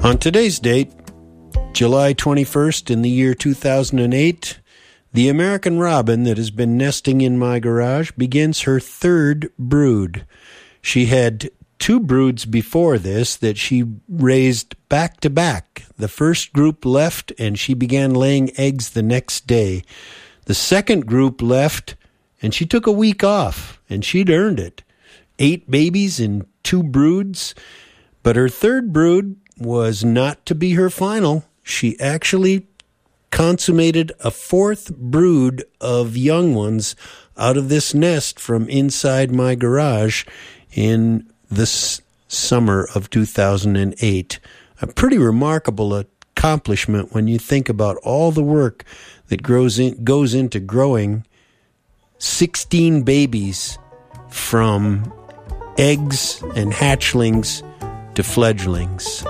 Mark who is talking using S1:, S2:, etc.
S1: On today's date, July 21st in the year 2008, the American robin that has been nesting in my garage begins her third brood. She had 2 broods before this that she raised back to back. The first group left and she began laying eggs the next day. The second group left and she took a week off, and she'd earned it. 8 babies in 2 broods, but her third brood was not to be her final. She actually consummated a 4th brood of young ones out of this nest from inside my garage in the summer of 2008. A pretty remarkable accomplishment when you think about all the work that goes into growing 16 babies from eggs and hatchlings to fledglings.